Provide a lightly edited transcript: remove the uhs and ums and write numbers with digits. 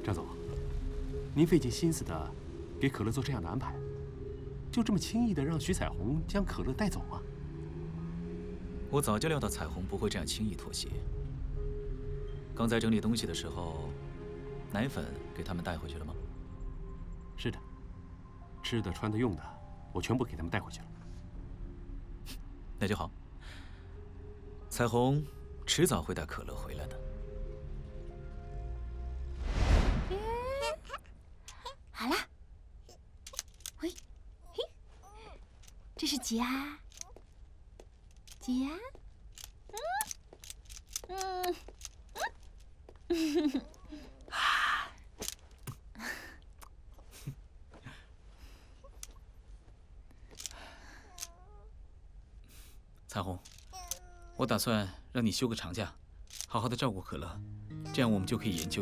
张总，您费尽心思的给可乐做这样的安排，就这么轻易的让徐彩虹将可乐带走吗？ 我早就料到彩虹不会这样轻易妥协。刚才整理东西的时候，奶粉给他们带回去了吗？ 是的，吃的、穿的、用的，我全部给他们带回去了。 那就好。彩虹迟早会带可乐回来的。 好啦，嘿，嘿，这是夹，夹， 彩虹，我打算让你休个长假，好好的照顾可乐，这样我们就可以研究。